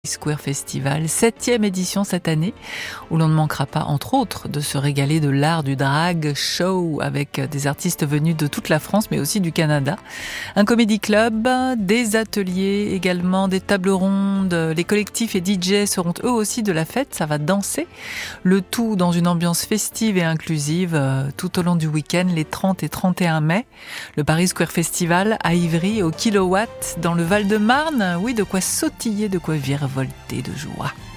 Square Festival, 7e édition cette année, où l'on ne manquera pas, entre autres, de se régaler de l'art du drag show avec des artistes venus de toute la France, mais aussi du Canada. Un comédie club, des ateliers également, des tables rondes, les collectifs et DJ seront eux aussi de la fête, ça va danser. Le tout dans une ambiance festive et inclusive tout au long du week-end, les 30 et 31 mai. Le Paris Square Festival à Ivry, au Kilowatt, dans le Val-de-Marne. Oui, de quoi sautiller, de quoi virevolter de joie.